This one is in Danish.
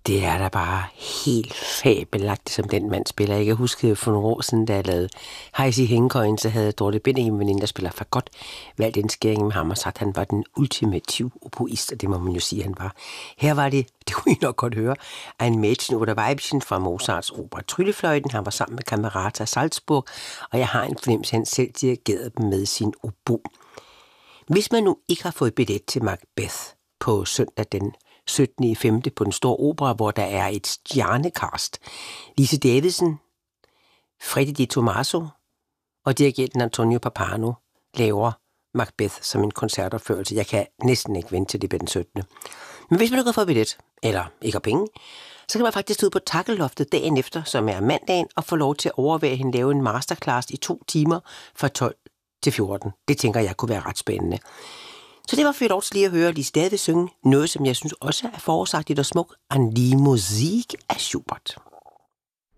det er da bare helt fabelagtigt, som den mand spiller. Jeg kan huske for nogle år siden, da jeg lavede Hejs i hængekøjen, så havde Dorte Benning, en veninde, der spiller fagott, valgt en skæring med ham og sagt, at han var den ultimative oboist, og det må man jo sige, han var. Her var det kunne I nok godt høre, ein Mädchen oder Weibchen fra Mozarts opera Tryllefløjten. Han var sammen med Camerata Salzburg, og jeg har en fornemmelse, han selv dirigerede dem med sin obo. Hvis man nu ikke har fået billet til Macbeth på søndag den 17.5. på den store opera, hvor der er et stjernekast. Lise Davidsen, Freddy Di Tommaso og dirigenten Antonio Pappano laver Macbeth som en koncertopførelse. Jeg kan næsten ikke vente til det den 17. Men hvis man ikke har fået billet, eller ikke har penge, så kan man faktisk stå på Takkeloftet dagen efter, som er mandagen, og få lov til at overvære hende lave en masterclass i 2 timer fra 12 til 14. Det tænker jeg kunne være ret spændende. Så det var for lov til lige at høre Lise Davidsen synge noget, som jeg synes også er forårsagtigt og smuk, An die Musik af Schubert.